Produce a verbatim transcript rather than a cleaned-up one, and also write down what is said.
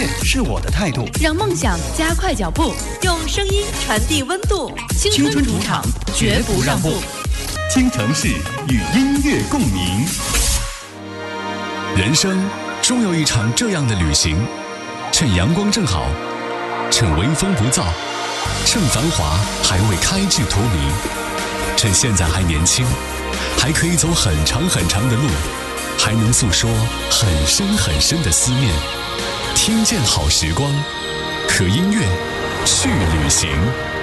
乐是我的态度， 让梦想加快脚步， 用声音传递温度。 青春主场，绝不让步。 京城市与音乐共鸣。 人生终有一场这样的旅行，趁阳光正好，趁微风不燥，趁繁华还未开至荼蘼，趁现在还年轻，还可以走很长很长的路，还能诉说很深很深的思念。听见好时光，和音乐去旅行。